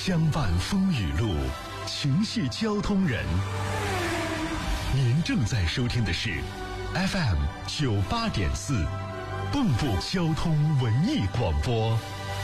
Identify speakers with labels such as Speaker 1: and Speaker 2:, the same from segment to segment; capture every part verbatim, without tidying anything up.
Speaker 1: 相伴风雨路，情系交通人。您正在收听的是 F M 九八点四，蚌埠交通文艺广播。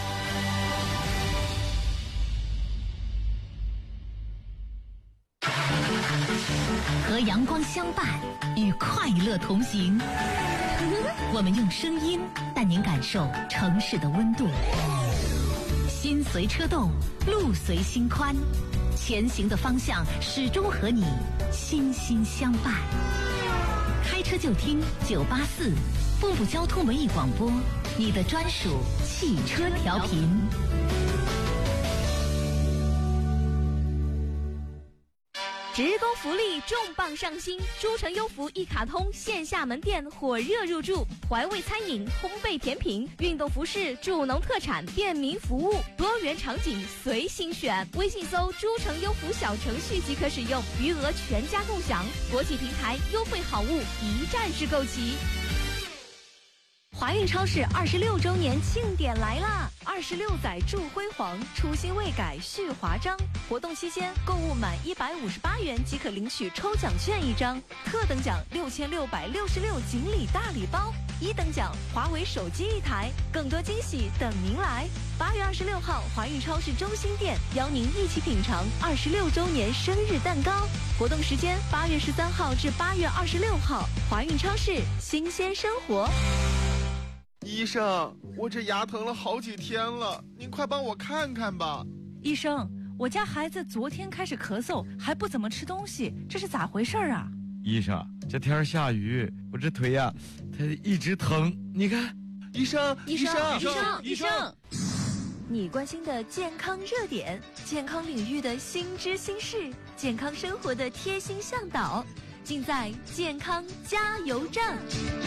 Speaker 2: 和阳光相伴，与快乐同行。我们用声音带您感受城市的温度。心随车动，路随心宽，前行的方向始终和你心心相伴。开车就听九八四，蚌埠交通文艺广播，你的专属汽车调频。
Speaker 3: 职工福利重磅上新，诸城优福一卡通线下门店火热入驻，怀味餐饮、烘焙甜品、运动服饰、助农特产、便民服务，多元场景随心选。微信搜诸城优福小程序即可使用，余额全家共享。国际平台优惠好物一站式购齐。华运超市二十六周年庆典来啦！二十六载铸辉煌，初心未改续华章。活动期间，购物满一百五十八元即可领取抽奖券一张，特等奖六千六百六十六锦鲤大礼包，一等奖华为手机一台，更多惊喜等您来。八月二十六号，华运超市中心店邀您一起品尝二十六周年生日蛋糕。活动时间八月十三号至八月二十六号，华运超市新鲜生活。
Speaker 4: 医生，我这牙疼了好几天了，您快帮我看看吧。
Speaker 5: 医生，我家孩子昨天开始咳嗽，还不怎么吃东西，这是咋回事啊？
Speaker 6: 医生，这天下雨，我这腿呀、啊，它一直疼。你看，
Speaker 4: 医生，
Speaker 3: 医生，
Speaker 4: 医生，
Speaker 3: 医生，你关心的健康热点，健康领域的新知新事，健康生活的贴心向导，尽在健康加油站。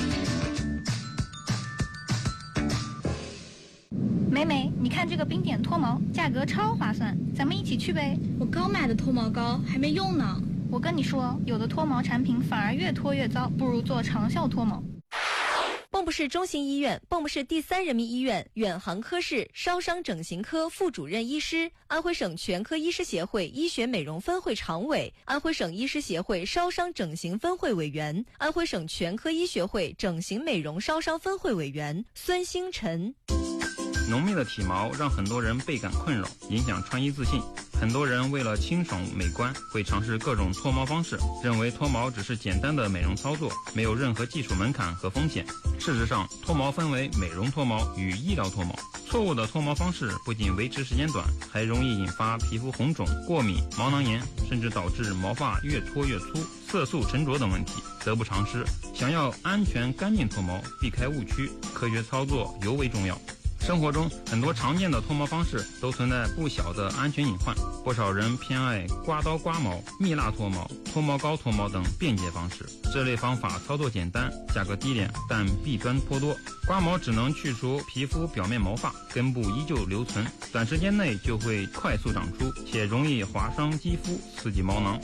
Speaker 7: 美美，你看这个冰点脱毛，价格超划算，咱们一起去呗。
Speaker 8: 我刚买的脱毛膏还没用呢。
Speaker 7: 我跟你说，有的脱毛产品反而越脱越糟，不如做长效脱毛。
Speaker 3: 蚌埠市中心医院、蚌埠市第三人民医院远航科室烧伤整形科副主任医师，安徽省全科医师协会医学美容分会常委，安徽省医师协会烧伤整形分会委员，安徽省全科医学会整形美容烧伤分会委员孙星辰。
Speaker 9: 浓密的体毛让很多人倍感困扰，影响穿衣自信。很多人为了清爽美观，会尝试各种脱毛方式，认为脱毛只是简单的美容操作，没有任何技术门槛和风险。事实上，脱毛分为美容脱毛与医疗脱毛。错误的脱毛方式不仅维持时间短，还容易引发皮肤红肿、过敏、毛囊炎，甚至导致毛发越脱越粗、色素沉着等问题，得不偿失。想要安全干净脱毛，避开误区，科学操作尤为重要。生活中很多常见的脱毛方式都存在不小的安全隐患，不少人偏爱刮刀刮毛、蜜蜡脱毛、脱毛膏脱毛等便捷方式。这类方法操作简单，价格低廉，但弊端颇多。刮毛只能去除皮肤表面毛发，根部依旧留存，短时间内就会快速长出，且容易划伤肌肤，刺激毛囊。